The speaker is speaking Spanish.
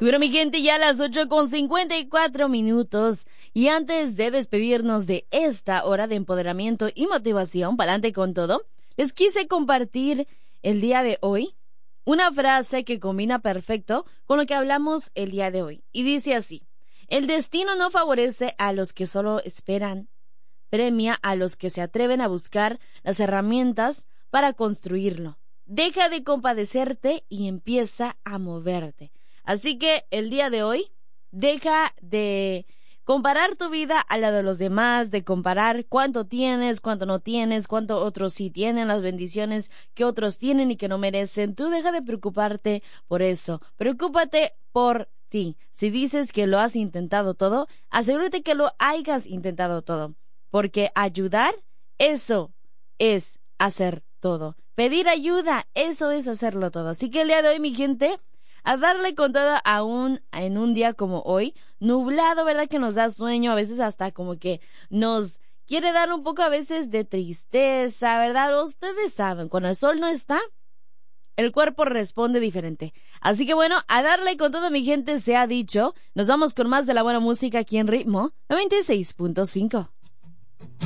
Bueno, mi gente, ya a las 8:54. Y antes de despedirnos de esta hora de empoderamiento y motivación, pa'lante con todo, les quise compartir el día de hoy una frase que combina perfecto con lo que hablamos el día de hoy. Y dice así: el destino no favorece a los que solo esperan, premia a los que se atreven a buscar las herramientas para construirlo. Deja de compadecerte y empieza a moverte. Así que el día de hoy, deja de comparar tu vida a la de los demás, de comparar cuánto tienes, cuánto no tienes, cuánto otros sí tienen, las bendiciones que otros tienen y que no merecen. Tú deja de preocuparte por eso. Preocúpate por ti. Si dices que lo has intentado todo, asegúrate que lo hayas intentado todo. Porque ayudar, eso es hacer todo. Pedir ayuda, eso es hacerlo todo. Así que el día de hoy, mi gente, a darle con todo aún en un día como hoy, nublado, ¿verdad? Que nos da sueño, a veces hasta como que nos quiere dar un poco a veces de tristeza, ¿verdad? Ustedes saben, cuando el sol no está, el cuerpo responde diferente. Así que bueno, a darle con todo, mi gente, se ha dicho. Nos vamos con más de la buena música aquí en Ritmo 96.5.